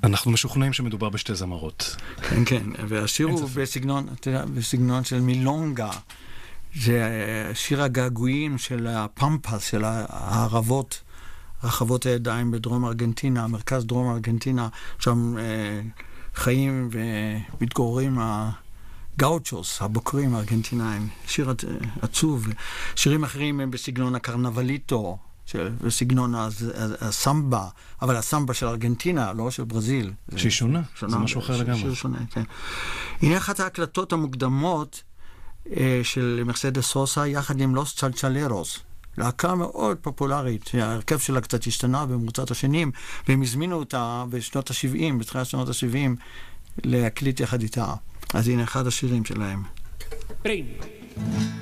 אנחנו משוכנעים שמדובר בשתי זמרות. כן, כן, והשיר הוא בסגנון, אתה יודע, בסגנון של מילונגה. זה שיר הגעגועים של הפמפס, של הערבות, רחבות הידיים בדרום ארגנטינה, מרכז דרום ארגנטינה, שם חיים ומתגוררים הגאוצ'וס, הבוקרים הארגנטינאים. שיר עצוב. שירים אחרים הם בסגנון הקרנבליטו, בסגנון הסמבה, אבל הסמבה של ארגנטינה, לא של ברזיל. שהיא שונה, זה משהו אחר לגמרי. שיר שונה, כן. הנה אחת ההקלטות המוקדמות של מרסדס סוסה, יחד עם לוס צ'לצ'לרוס. להקה מאוד פופולרית, ההרכב שלה קצת השתנה במרוצת השנים, והם הזמינו אותה בשנות ה-70, בתחילת שנות ה-70, להקליט יחד איתה. אז הנה אחד השירים שלהם.